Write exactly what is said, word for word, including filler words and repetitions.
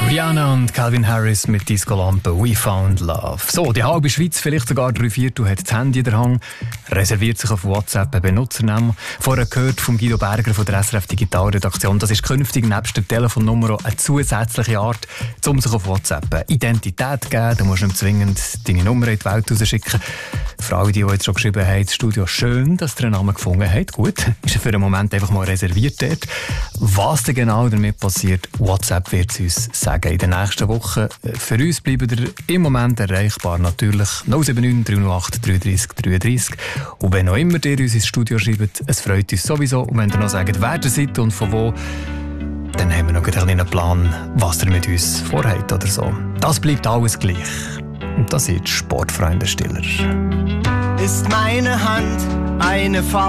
Rihanna und Calvin Harris mit Disco Lampe «We Found Love». So, die halbe Schweiz, vielleicht sogar drei Viertel, hat das Handy in der Hand, reserviert sich auf WhatsApp einen Benutzernamen. Vorher gehört von Guido Berger von der S R F Digitalredaktion, das ist künftig nebst der Telefonnummer eine zusätzliche Art, um sich auf WhatsApp eine Identität zu geben. Da musst du nicht zwingend deine Nummer in die Welt rausschicken. Für alle, die, die jetzt schon geschrieben haben, das Studio, schön, dass ihr einen Namen gefunden habt. Gut, ist für einen Moment einfach mal reserviert dort. Was denn genau damit passiert, WhatsApp wird es uns sagen in den nächsten Wochen. Für uns bleiben ihr im Moment erreichbar natürlich null sieben neun drei null acht drei drei drei drei. Und wenn noch immer ihr uns ins Studio schreibt, es freut uns sowieso. Und wenn ihr noch sagt, wer ihr seid und von wo, dann haben wir noch einen kleinen Plan, was ihr mit uns vorhabt oder so. Das bleibt alles gleich. Und das sind Sportfreunde Stiller. Ist meine Hand eine Faust?